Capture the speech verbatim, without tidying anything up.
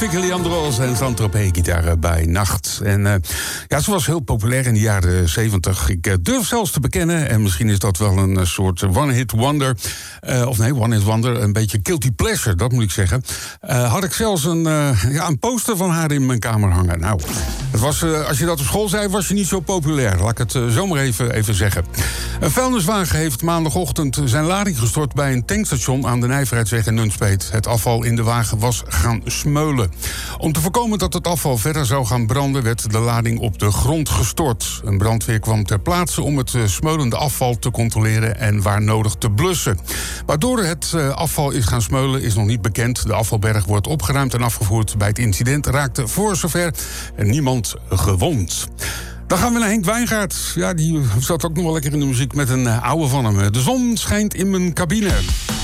Vicky Leandros en Saint-Tropez gitaar bij Nacht. En uh, ja, ze was heel populair in de jaren zeventig. Ik uh, durf zelfs te bekennen, en misschien is dat wel een uh, soort one-hit wonder. Uh, of nee, one-hit wonder, een beetje guilty pleasure, dat moet ik zeggen. Uh, had ik zelfs een, uh, ja, een poster van haar in mijn kamer hangen. Nou, het was, uh, als je dat op school zei, was je niet zo populair. Laat ik het uh, zomaar even, even zeggen. Een vuilniswagen heeft maandagochtend zijn lading gestort bij een tankstation aan de Nijverheidsweg in Nunspeet. Het afval in de wagen was gaan smeulen. Om te voorkomen dat het afval verder zou gaan branden, werd de lading op de grond gestort. Een brandweer kwam ter plaatse om het smeulende afval te controleren en waar nodig te blussen. Waardoor het afval is gaan smeulen is nog niet bekend. De afvalberg wordt opgeruimd en afgevoerd. Bij het incident raakte voor zover niemand gewond. Dan gaan we naar Henk Wijngaard. Ja, die zat ook nog wel lekker in de muziek met een oude van hem. De zon schijnt in mijn cabine.